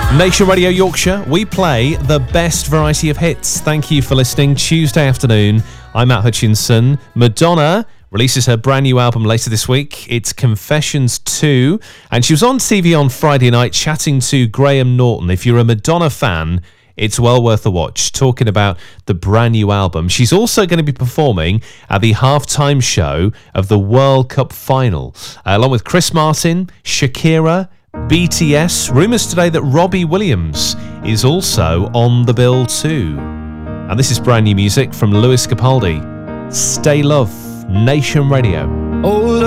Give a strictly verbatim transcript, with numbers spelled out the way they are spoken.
Nation Radio Yorkshire, we play the best variety of hits. Thank you for listening. Tuesday afternoon, I'm Matt Hutchinson. Madonna releases her brand new album later this week. It's Confessions two, and she was on T V on Friday night chatting to Graham Norton. If you're a Madonna fan, it's well worth a watch, talking about the brand new album. She's also going to be performing at the halftime show of the World Cup final, uh, along with Chris Martin, Shakira, B T S. Rumours today that Robbie Williams is also on the bill too. And this is brand new music from Lewis Capaldi. Stay Love, Nation Radio.